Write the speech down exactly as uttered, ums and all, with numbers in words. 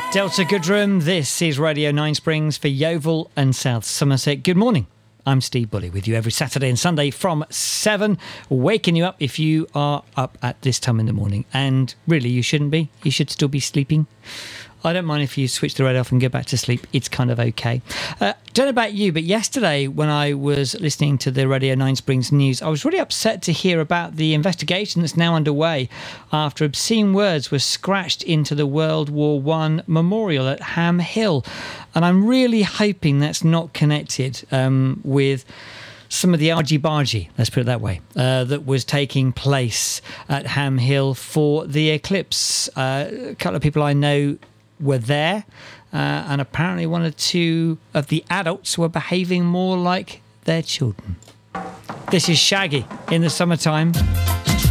Delta Goodrem, this is Radio Nine Springs for Yeovil and South Somerset. Good morning. I'm Steve Bully with you every Saturday and Sunday from seven, waking you up if you are up at this time in the morning. And really, you shouldn't be. You should still be sleeping. I don't mind if you switch the radio off and go back to sleep. It's kind of okay. Uh, don't know about you, but yesterday when I was listening to the Radio Nine Springs news, I was really upset to hear about the investigation that's now underway after obscene words were scratched into the World War One memorial at Ham Hill. And I'm really hoping that's not connected um, with some of the argy-bargy, let's put it that way, uh, that was taking place at Ham Hill for the eclipse. Uh, a couple of people I know were there, uh, and apparently one or two of the adults were behaving more like their children. This is Shaggy in the summertime.